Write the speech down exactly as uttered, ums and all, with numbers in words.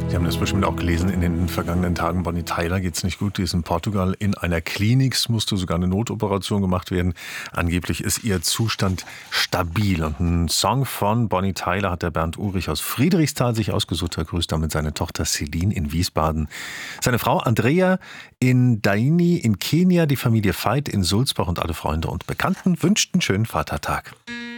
Sie haben das bestimmt auch gelesen in den vergangenen Tagen. Bonnie Tyler geht's nicht gut. Die ist in Portugal in einer Klinik. Es musste sogar eine Notoperation gemacht werden. Angeblich ist ihr Zustand stabil. Und einen Song von Bonnie Tyler hat der Bernd Ulrich aus Friedrichsthal sich ausgesucht. Er grüßt damit seine Tochter Celine in Wiesbaden, seine Frau Andrea in Daini in Kenia, die Familie Veit in Sulzbach und alle Freunde und Bekannten wünschten schönen Vatertag.